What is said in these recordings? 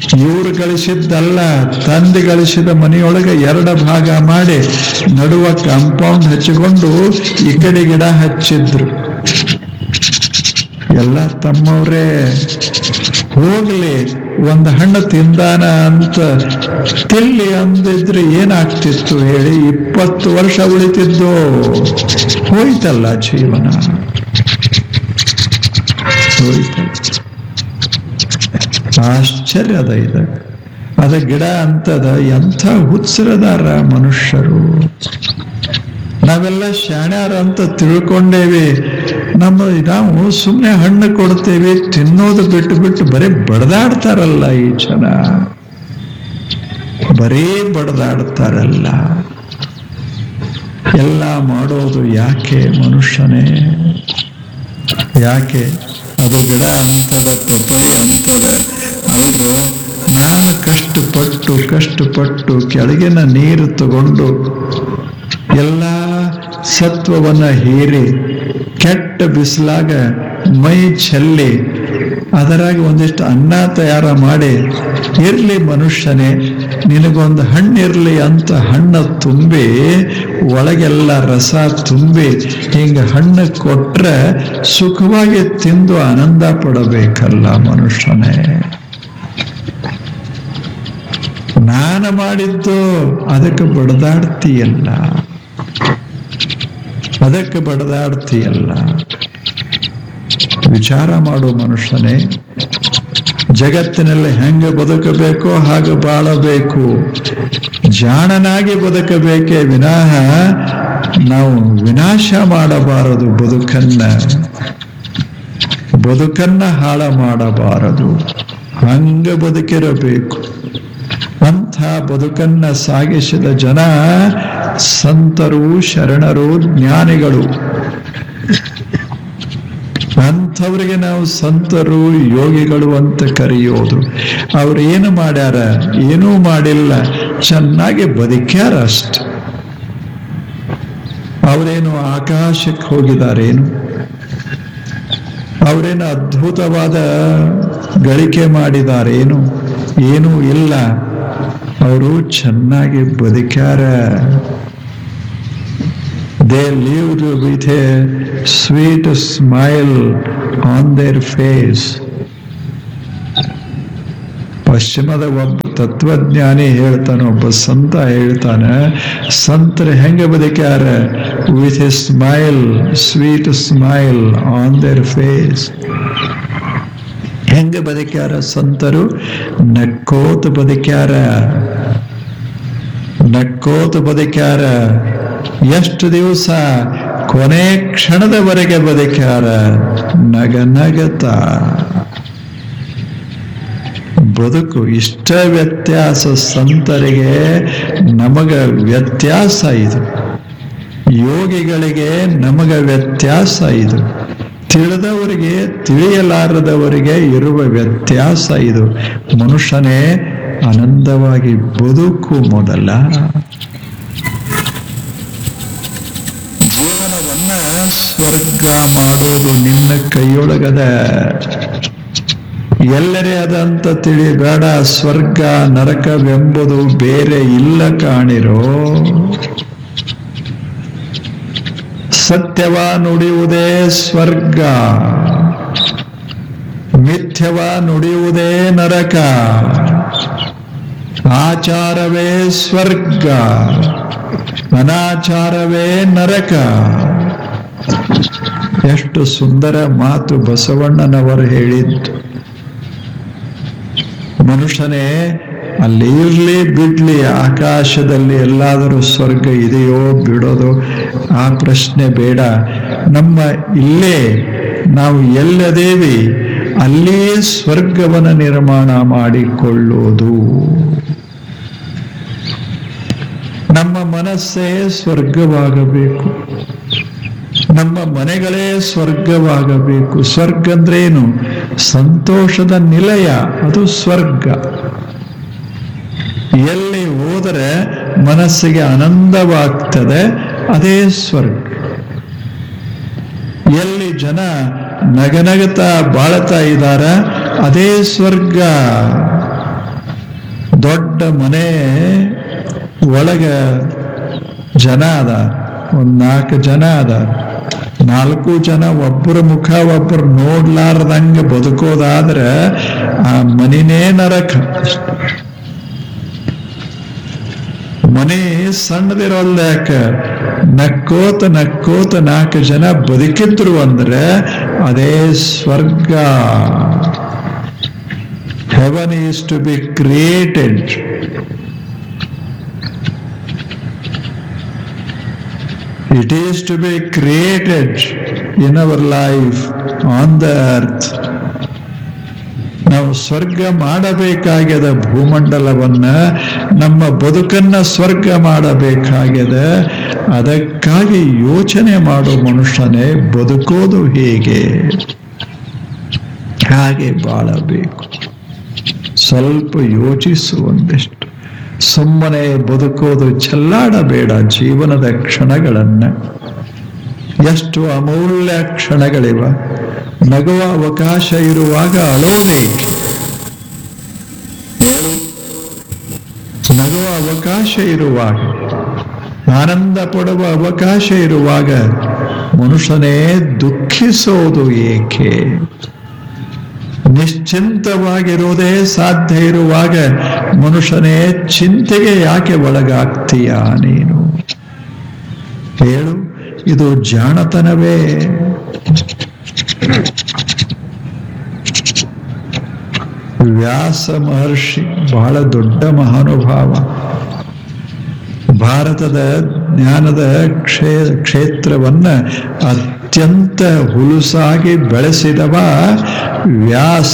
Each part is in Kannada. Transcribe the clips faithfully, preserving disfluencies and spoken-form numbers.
ಇವರು ಗಳಿಸಿದ್ದಲ್ಲ, ತಂದೆ ಗಳಿಸಿದ ಮನೆಯೊಳಗೆ ಎರಡು ಭಾಗ ಮಾಡಿ ನಡುವ ಕಾಂಪೌಂಡ್ ಹಚ್ಚಿಕೊಂಡು ಈ ಕಡೆ ಗಿಡ ಹಚ್ಚಿದ್ರು. ಎಲ್ಲ ತಮ್ಮವ್ರೇ. ಹೋಗ್ಲಿ, ಒಂದು ಹಣ್ಣು ತಿಂದಾನ ಅಂತ ತಿಲ್ಲಿ ಅಂದಿದ್ರೆ ಏನಾಗ್ತಿತ್ತು ಹೇಳಿ? ಇಪ್ಪತ್ತು ವರ್ಷ ಉಳಿತಿದ್ದು. ಹೋಯ್ತಲ್ಲ ಜೀವನ, ಹೋಯ್ತಲ್ಲ. ಆಶ್ಚರ್ಯದ ಇದೆ ಅದ ಗಿಡ ಅಂತದ. ಎಂಥ ಹುಚ್ಚರದಾರ ಮನುಷ್ಯರು. ನಾವೆಲ್ಲ ಶಾಣ್ಯಾರ ಅಂತ ತಿಳ್ಕೊಂಡೇವಿ. ನಮ್ಮ ನಾವು ಸುಮ್ಮನೆ ಹಣ್ಣು ಕೊಡ್ತೇವೆ, ತಿನ್ನೋದು ಬಿಟ್ಟು ಬಿಟ್ಟು ಬರೀ ಬಡದಾಡ್ತಾರಲ್ಲ ಈ ಜನ, ಬರೀ ಬಡದಾಡ್ತಾರಲ್ಲ. ಎಲ್ಲ ಮಾಡೋದು ಯಾಕೆ ಮನುಷ್ಯನೇ? ಯಾಕೆ? ಅದು ಗಿಡ ಅಂತದ, ಪಪ್ಪಾಯಿ ಅಂತದ. ಹೌದು, ನಾನು ಕಷ್ಟಪಟ್ಟು ಕಷ್ಟಪಟ್ಟು ಕೆಳಗಿನ ನೀರು ತಗೊಂಡು ಎಲ್ಲ ಸತ್ವವನ್ನ ಹೀರಿ ಕೆಟ್ಟ ಬಿಸಿಲಾಗ ಮೈ ಚೆಲ್ಲಿ ಅದರಾಗಿ ಒಂದಿಷ್ಟು ಅನ್ನ ತಯಾರ ಮಾಡಿ, ಇರ್ಲಿ ಮನುಷ್ಯನೇ ನಿನಗೊಂದು ಹಣ್ಣಿರ್ಲಿ ಅಂತ ಹಣ್ಣು ತುಂಬಿ ಒಳಗೆಲ್ಲ ರಸ ತುಂಬಿ ಹಿಂಗ ಹಣ್ಣು ಕೊಟ್ರೆ ಸುಖವಾಗಿ ತಿಂದು ಆನಂದ ಪಡಬೇಕಲ್ಲ ಮನುಷ್ಯನೇ. ನಾನು ಮಾಡಿದ್ದು ಅದಕ್ಕೆ ಬಡದಾಡ್ತೀಯಲ್ಲ, ಅದಕ್ಕೆ ಬಡದಾಡ್ತೀಯಲ್ಲ. ವಿಚಾರ ಮಾಡು ಮನುಷ್ಯನೇ. ಜಗತ್ತಿನಲ್ಲಿ ಹೆಂಗೆ ಬದುಕಬೇಕೋ ಹಾಗೆ ಬಾಳಬೇಕು. ಜಾಣನಾಗಿ ಬದುಕಬೇಕೇ ವಿನಃ ನಾವು ವಿನಾಶ ಮಾಡಬಾರದು. ಬದುಕನ್ನ ಬದುಕನ್ನ ಹಾಳ ಮಾಡಬಾರದು. ಹಂಗ ಬದುಕಿರಬೇಕು. ಅಂಥ ಬದುಕನ್ನ ಸಾಗಿಸಿದ ಜನ ಸಂತರು, ಶರಣರು, ಜ್ಞಾನಿಗಳು. ಅಂಥವ್ರಿಗೆ ನಾವು ಸಂತರು, ಯೋಗಿಗಳು ಅಂತ ಕರೆಯೋದು. ಅವ್ರು ಏನು ಮಾಡ್ಯಾರ? ಏನೂ ಮಾಡಿಲ್ಲ, ಚೆನ್ನಾಗಿ ಬದುಕ್ಯಾರ ಅಷ್ಟೆ. ಅವರೇನು ಆಕಾಶಕ್ಕೆ ಹೋಗಿದಾರೇನು? ಅವರೇನು ಅದ್ಭುತವಾದ ಗಳಿಕೆ ಮಾಡಿದಾರೇನು? ಏನೂ ಇಲ್ಲ. ಅವರು ಚೆನ್ನಾಗಿ ಬದುಕ್ಯಾರ. They lived with a sweet smile on their face. ಪಶ್ಚಿಮದ ಒಬ್ಬ ತತ್ವಜ್ಞಾನಿ ಹೇಳ್ತಾನೆ, ಒಬ್ಬ ಸಂತ ಹೇಳ್ತಾನೆ, ಸಂತರು ಹೆಂಗೆ ಬದುಕ್ಯಾರ? With A smile, sweet smile on there face. ಹೆಂಗೆ ಬದುಕ್ಯಾರ ಸಂತರು? ನಕ್ಕೋತ ಬದುಕ್ಯಾರ, ನಕ್ಕೋತ ಬದುಕ್ಯಾರ. ಎಷ್ಟು ದಿವಸ? ಕೊನೆ ಕ್ಷಣದವರೆಗೆ ಬದುಕ್ಯಾರ, ನಗ ನಗತ. ಬದುಕು ಇಷ್ಟ ವ್ಯತ್ಯಾಸ. ಸಂತರಿಗೆ ನಮಗ ವ್ಯತ್ಯಾಸ ಇದು, ಯೋಗಿಗಳಿಗೆ ನಮಗ ವ್ಯತ್ಯಾಸ ಇದು, ತಿಳಿದವರಿಗೆ ತಿಳಿಯಲಾರದವರಿಗೆ ಇರುವ ವ್ಯತ್ಯಾಸ ಇದು. ಮನುಷ್ಯನೇ ಆನಂದವಾಗಿ ಬದುಕು ಮೊದಲ. ಜೀವನವನ್ನ ಸ್ವರ್ಗ ಮಾಡೋದು ನಿನ್ನ ಕೈಯೊಳಗದ. ಎಲ್ಲರೇ ಅದಂತ ತಿಳಿಬೇಡ. ಸ್ವರ್ಗ ನರಕವೆಂಬುದು ಬೇರೆ ಇಲ್ಲ ಕಾಣಿರೋ. ಸತ್ಯವ ನುಡಿಯುವುದೇ ಸ್ವರ್ಗ, ಮಿಥ್ಯವ ನುಡಿಯುವುದೇ ನರಕ. ಆಚಾರವೇ ಸ್ವರ್ಗ, ಅನಾಚಾರವೇ ನರಕ. ಎಷ್ಟು ಸುಂದರ ಮಾತು ಬಸವಣ್ಣನವರು ಹೇಳಿದ್ದು. ಮನುಷ್ಯನೇ ಅಲ್ಲಿ ಇರ್ಲಿ ಬಿಡ್ಲಿ, ಆಕಾಶದಲ್ಲಿ ಎಲ್ಲಾದರೂ ಸ್ವರ್ಗ ಇದೆಯೋ ಬಿಡೋದು ಆ ಪ್ರಶ್ನೆ ಬೇಡ. ನಮ್ಮ ಇಲ್ಲೇ ನಾವು ಎಲ್ಲದೇವಿ ಅಲ್ಲಿಯೇ ಸ್ವರ್ಗವನ್ನು ನಿರ್ಮಾಣ ಮಾಡಿಕೊಳ್ಳೋದು. ನಮ್ಮ ಮನಸ್ಸೇ ಸ್ವರ್ಗವಾಗಬೇಕು, ನಮ್ಮ ಮನೆಗಳೇ ಸ್ವರ್ಗವಾಗಬೇಕು. ಸ್ವರ್ಗ ಅಂದ್ರೇನು? ಸಂತೋಷದ ನಿಲಯ, ಅದು ಸ್ವರ್ಗ. ಎಲ್ಲಿ ಹೋದರೆ ಮನಸ್ಸಿಗೆ ಆನಂದವಾಗ್ತದೆ, ಅದೇ ಸ್ವರ್ಗ. ಎಲ್ಲಿ ಜನ ನಗನಗತಾ ಬಾಳ್ತಾ ಇದ್ದಾರ, ಅದೇ ಸ್ವರ್ಗ. ದೊಡ್ಡ ಮನೆ ಒಳಗ ಜನ ಅದ, ಒಂದ್ ನಾಲ್ಕು ಜನ ಅದ. ನಾಲ್ಕು ಜನ ಒಬ್ಬರ ಮುಖ ಒಬ್ಬರು ನೋಡ್ಲಾರ್ದಂಗ ಬದುಕೋದಾದ್ರೆ ಆ ಮನಿನೇ ನರಕ. ಮನೆ ಸಣ್ಣದಿರೋಲ್ಲ ಯಾಕ, ನಕ್ಕೋತ ನಕ್ಕೋತ ನಾಲ್ಕು ಜನ ಬದುಕಿದ್ರು ಅಂದ್ರೆ ಅದೇ ಸ್ವರ್ಗ. Haven is to be created. It is to be created in our life on the earth. ನಾವು ಸ್ವರ್ಗ ಮಾಡಬೇಕಾಗ್ಯದ ಭೂಮಂಡಲವನ್ನ, ನಮ್ಮ ಬದುಕನ್ನ ಸ್ವರ್ಗ ಮಾಡಬೇಕಾಗ್ಯದ. ಅದಕ್ಕಾಗಿ ಯೋಚನೆ ಮಾಡೋ ಮನುಷ್ಯನೇ ಬದುಕೋದು ಹೇಗೆ, ಹಾಗೆ ಬಾಳಬೇಕು. ಸ್ವಲ್ಪ ಯೋಚಿಸು ಒಂದಿಷ್ಟು. ಸುಮ್ಮನೆ ಬದುಕೋದು ಚೆಲ್ಲಾಡಬೇಡ ಜೀವನದ ಕ್ಷಣಗಳನ್ನ. ಎಷ್ಟು ಅಮೂಲ್ಯ ಕ್ಷಣಗಳಿವ. ನಗುವ ಅವಕಾಶ ಇರುವಾಗ ಅಳೋದೇಕೆ? ನಗುವ ಅವಕಾಶ ಇರುವಾಗ, ಆನಂದ ಪಡುವ ಅವಕಾಶ ಇರುವಾಗ ಮನುಷ್ಯನೇ ದುಃಖಿಸೋದು ಏಕೆ? ನಿಶ್ಚಿಂತವಾಗಿರೋದೇ ಸಾಧ್ಯ ಇರುವಾಗ ಮನುಷ್ಯನೇ ಚಿಂತೆಗೆ ಯಾಕೆ ಒಳಗಾಗ್ತೀಯಾ ನೀನು? ಹೇಳು, ಇದು ಜಾಣತನವೇ? ವ್ಯಾಸ ಮಹರ್ಷಿ ಬಹಳ ದೊಡ್ಡ ಮಹಾನುಭಾವ. ಭಾರತದ ಜ್ಞಾನದ ಕ್ಷೇ ಕ್ಷೇತ್ರವನ್ನ ಅತ್ಯಂತ ಹುಲುಸಾಗಿ ಬೆಳೆಸಿದವ ವ್ಯಾಸ.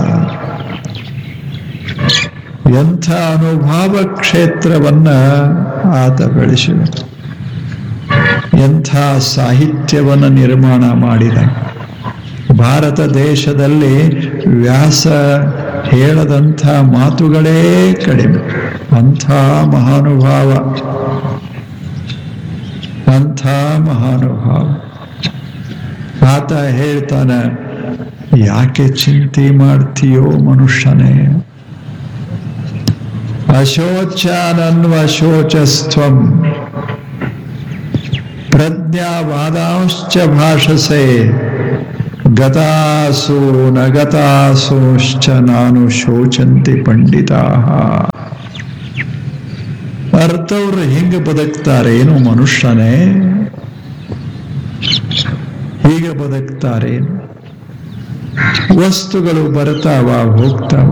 ಎಂಥ ಅನುಭವ ಕ್ಷೇತ್ರವನ್ನ ಆತ ಬೆಳೆಸಿದ, ಎಂಥ ಸಾಹಿತ್ಯವನ್ನು ನಿರ್ಮಾಣ ಮಾಡಿದ. ಭಾರತ ದೇಶದಲ್ಲಿ ವ್ಯಾಸ ಹೇಳದಂಥ ಮಾತುಗಳೇ ಕಡಿಮೆ. ಅಂಥ ಮಹಾನುಭಾವ, ಅಂಥ ಮಹಾನುಭಾವ. ಆತ ಹೇಳ್ತಾನ, ಯಾಕೆ ಚಿಂತೆ ಮಾಡ್ತೀಯೋ ಮನುಷ್ಯನೇ? ಅಶೋಚಾನನ್ವಶೋಚಸ್ತ್ವಂ ಪ್ರಜ್ಞಾವಾದಾಂಶ್ಚ ಭಾಷಸೆ ಗತಾಸು ನಗತಾಸೋಶ್ಚ ನಾನು ಶೋಚಂತಿ ಪಂಡಿತಾಃ. ಅರ್ಥವ್ರು ಹಿಂಗೆ ಬದುಕ್ತಾರೇನು ಮನುಷ್ಯನೇ? ಹೀಗೆ ಬದುಕ್ತಾರೇನು? ವಸ್ತುಗಳು ಬರ್ತಾವ ಹೋಗ್ತಾವ.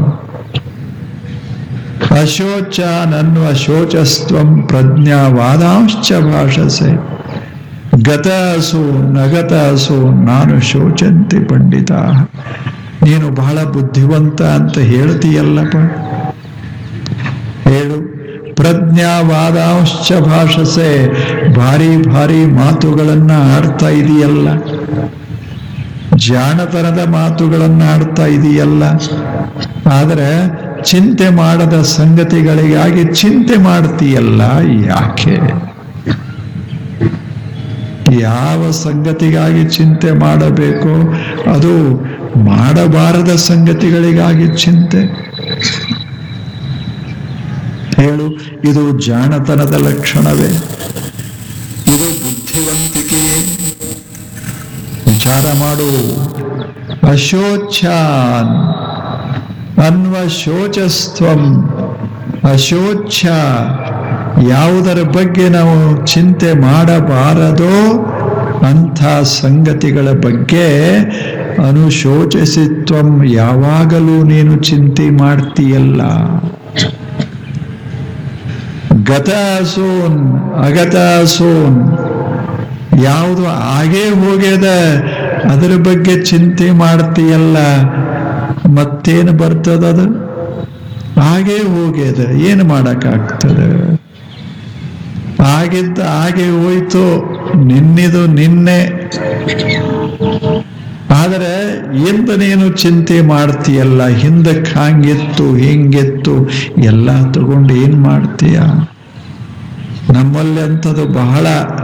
ಅಶೋಚ ನನ್ವ ಶೋಚಸ್ತ್ವಂ ಪ್ರಜ್ಞಾವಾದಾಂಶ್ಚ ಭಾಷಸೆ ಗತಾಸು ನಗತಾಸು ನಾನು ಶೋಚಂತಿ ಪಂಡಿತ. ನೀನು ಬಹಳ ಬುದ್ಧಿವಂತ ಅಂತ ಹೇಳ್ತೀಯಲ್ಲಪ್ಪ, ಹೇಳು. ಪ್ರಜ್ಞಾವಾದಾಂಶ್ಚ ಭಾಷಸೆ, ಭಾರಿ ಭಾರಿ ಮಾತುಗಳನ್ನ ಆಡ್ತಾ ಇದೆಯಲ್ಲ, ಜಾಣತನದ ಮಾತುಗಳನ್ನ ಆಡ್ತಾ ಇದೆಯಲ್ಲ. ಆದರೆ ಚಿಂತೆ ಮಾಡದ ಸಂಗತಿಗಳಿಗಾಗಿ ಚಿಂತೆ ಮಾಡ್ತೀಯಲ್ಲ, ಯಾಕೆ? ಯಾವ ಸಂಗತಿಗಾಗಿ ಚಿಂತೆ ಮಾಡಬೇಕು? ಅದು ಮಾಡಬಾರದ ಸಂಗತಿಗಳಿಗಾಗಿ ಚಿಂತೆ. ಹೇಳು, ಇದು ಜಾಣತನದ ಲಕ್ಷಣವೇ? ಇದು ಬುದ್ಧಿವಂತಿಕೆಯೇ? ವಿಚಾರ ಮಾಡು. ಅಶೋಚಾನ್ ಅನ್ವಶೋಚಸ್ತ್ವಂ, ಅಶೋಚ ಯಾವುದರ ಬಗ್ಗೆ ನಾವು ಚಿಂತೆ ಮಾಡಬಾರದೋ ಅಂಥ ಸಂಗತಿಗಳ ಬಗ್ಗೆ ಅನುಶೋಚಿಸಿತ್ವಂ, ಯಾವಾಗಲೂ ನೀನು ಚಿಂತೆ ಮಾಡ್ತೀಯಲ್ಲ. ಗತಾಸೋನ್ ಅಗತಾಸೋನ್, ಯಾವುದು ಆಗೇ ಹೋಗ್ಯದ ಅದರ ಬಗ್ಗೆ ಚಿಂತೆ ಮಾಡ್ತೀಯಲ್ಲ, ಮತ್ತೇನು ಬರ್ತದದು? ಹಾಗೆ ಹೋಗ್ಯದ, ಏನು ಮಾಡಕ್ಕಾಗ್ತದೆ? ಆಗಿದ್ದ ಹಾಗೆ ಹೋಯ್ತು, ನಿನ್ನಿದು ನಿನ್ನೆ. ಆದರೆ ಎಂದ ನೀನು ಚಿಂತೆ ಮಾಡ್ತೀಯಲ್ಲ, ಹಿಂದಕ್ಕೆ ಹಾಂಗಿತ್ತು ಹಿಂಗಿತ್ತು ಎಲ್ಲ ತಗೊಂಡು ಏನ್ ಮಾಡ್ತೀಯ? ನಮ್ಮಲ್ಲಿ ಅಂಥದ್ದು ಬಹಳ